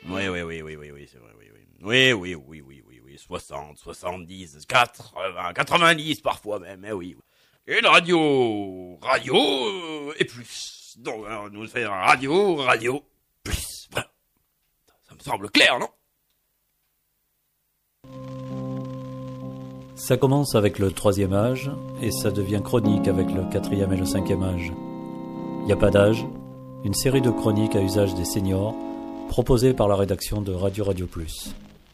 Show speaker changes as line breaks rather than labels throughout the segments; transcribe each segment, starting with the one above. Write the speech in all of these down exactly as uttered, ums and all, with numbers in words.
Oui, oui, oui, oui, oui, oui, c'est vrai, oui, oui. Oui, oui, oui, oui, oui, oui, soixante, soixante-dix, quatre-vingts, quatre-vingt-dix parfois même, eh oui. Et la radio, radio euh, et plus. Donc, alors, nous faisons radio, radio, plus. Voilà. Ça me semble clair, non?
Ça commence avec le troisième âge et ça devient chronique avec le quatrième et le cinquième âge. Il n'y a pas d'âge, une série de chroniques à usage des seniors proposée par la rédaction de Radio Radio Plus.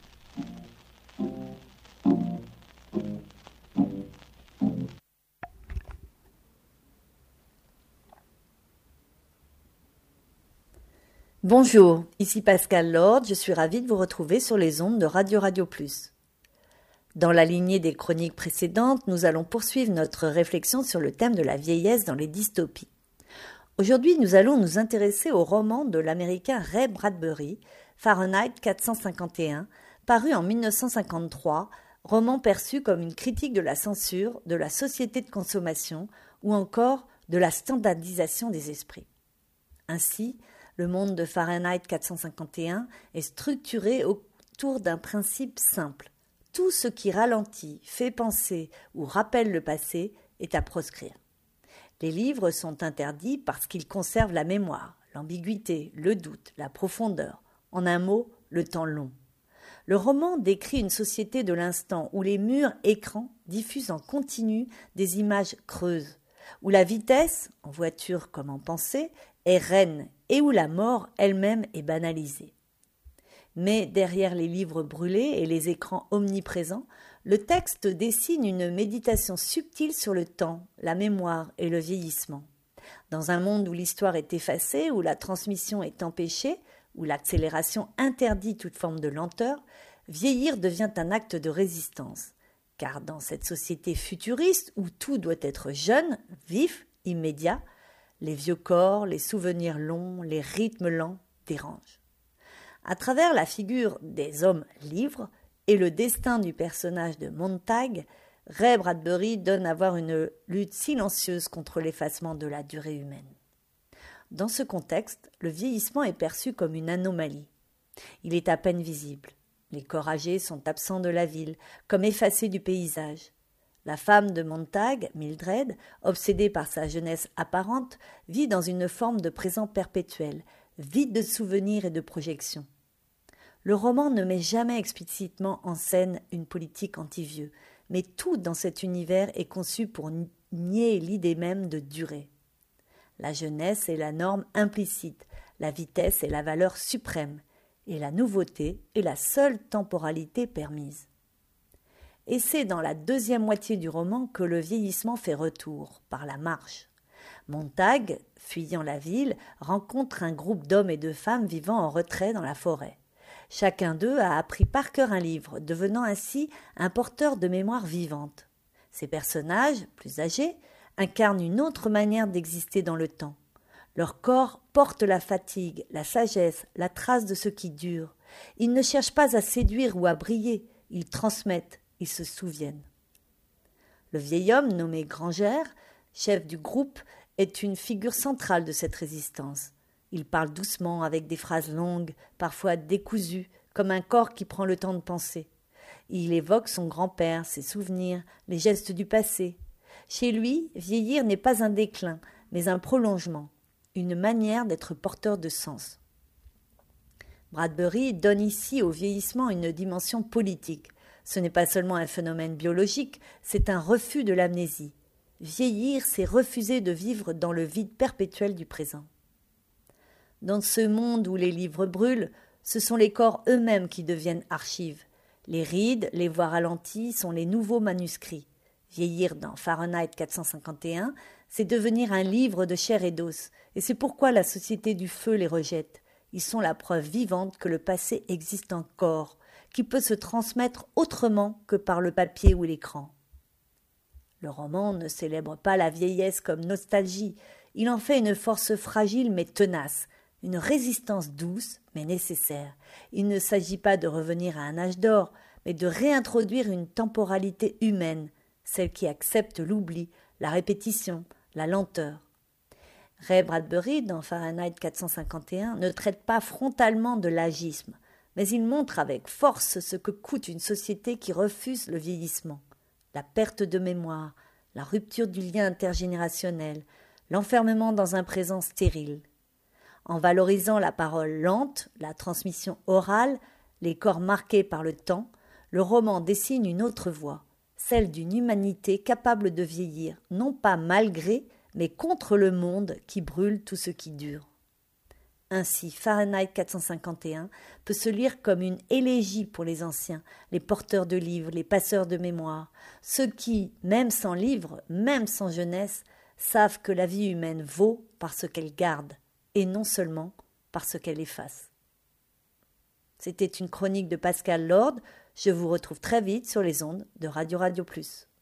Bonjour, ici Pascal Lord, je suis ravie de vous retrouver sur les ondes de Radio Radio Plus. Dans la lignée des chroniques précédentes, nous allons poursuivre notre réflexion sur le thème de la vieillesse dans les dystopies. Aujourd'hui, nous allons nous intéresser au roman de l'américain Ray Bradbury, Fahrenheit quatre cent cinquante et un, paru en mille neuf cent cinquante-trois, roman perçu comme une critique de la censure, de la société de consommation ou encore de la standardisation des esprits. Ainsi, le monde de Fahrenheit quatre cent cinquante et un est structuré autour d'un principe simple. Tout ce qui ralentit, fait penser ou rappelle le passé est à proscrire. Les livres sont interdits parce qu'ils conservent la mémoire, l'ambiguïté, le doute, la profondeur, en un mot, le temps long. Le roman décrit une société de l'instant où les murs écrans diffusent en continu des images creuses, où la vitesse, en voiture comme en pensée, est reine et où la mort elle-même est banalisée. Mais derrière les livres brûlés et les écrans omniprésents, le texte dessine une méditation subtile sur le temps, la mémoire et le vieillissement. Dans un monde où l'histoire est effacée, où la transmission est empêchée, où l'accélération interdit toute forme de lenteur, vieillir devient un acte de résistance. Car dans cette société futuriste où tout doit être jeune, vif, immédiat, les vieux corps, les souvenirs longs, les rythmes lents dérangent. À travers la figure des hommes-livres et le destin du personnage de Montag, Ray Bradbury donne à voir une lutte silencieuse contre l'effacement de la durée humaine. Dans ce contexte, le vieillissement est perçu comme une anomalie. Il est à peine visible. Les corps âgés sont absents de la ville, comme effacés du paysage. La femme de Montag, Mildred, obsédée par sa jeunesse apparente, vit dans une forme de présent perpétuel, vide de souvenirs et de projections. Le roman ne met jamais explicitement en scène une politique anti-vieux, mais tout dans cet univers est conçu pour nier l'idée même de durée. La jeunesse est la norme implicite, la vitesse est la valeur suprême, et la nouveauté est la seule temporalité permise. Et c'est dans la deuxième moitié du roman que le vieillissement fait retour, par la marche. Montag, fuyant la ville, rencontre un groupe d'hommes et de femmes vivant en retrait dans la forêt. Chacun d'eux a appris par cœur un livre, devenant ainsi un porteur de mémoire vivante. Ces personnages, plus âgés, incarnent une autre manière d'exister dans le temps. Leur corps porte la fatigue, la sagesse, la trace de ce qui dure. Ils ne cherchent pas à séduire ou à briller, ils transmettent, ils se souviennent. Le vieil homme nommé Granger, chef du groupe, est une figure centrale de cette résistance. Il parle doucement, avec des phrases longues, parfois décousues, comme un corps qui prend le temps de penser. Il évoque son grand-père, ses souvenirs, les gestes du passé. Chez lui, vieillir n'est pas un déclin, mais un prolongement, une manière d'être porteur de sens. Bradbury donne ici au vieillissement une dimension politique. Ce n'est pas seulement un phénomène biologique, c'est un refus de l'amnésie. Vieillir, c'est refuser de vivre dans le vide perpétuel du présent. Dans ce monde où les livres brûlent, ce sont les corps eux-mêmes qui deviennent archives. Les rides, les voix ralenties sont les nouveaux manuscrits. Vieillir dans Fahrenheit quatre cent cinquante et un, c'est devenir un livre de chair et d'os, et c'est pourquoi la société du feu les rejette. Ils sont la preuve vivante que le passé existe encore, qui peut se transmettre autrement que par le papier ou l'écran. Le roman ne célèbre pas la vieillesse comme nostalgie, il en fait une force fragile mais tenace, une résistance douce mais nécessaire. Il ne s'agit pas de revenir à un âge d'or, mais de réintroduire une temporalité humaine, celle qui accepte l'oubli, la répétition, la lenteur. Ray Bradbury, dans Fahrenheit quatre cent cinquante et un, ne traite pas frontalement de l'agisme, mais il montre avec force ce que coûte une société qui refuse le vieillissement, la perte de mémoire, la rupture du lien intergénérationnel, l'enfermement dans un présent stérile. En valorisant la parole lente, la transmission orale, les corps marqués par le temps, le roman dessine une autre voie, celle d'une humanité capable de vieillir, non pas malgré, mais contre le monde qui brûle tout ce qui dure. Ainsi, Fahrenheit quatre cent cinquante et un peut se lire comme une élégie pour les anciens, les porteurs de livres, les passeurs de mémoire, ceux qui, même sans livres, même sans jeunesse, savent que la vie humaine vaut parce qu'elle garde, et non seulement parce qu'elle efface. C'était une chronique de Pascal Lord. Je vous retrouve très vite sur les ondes de Radio Radio Plus.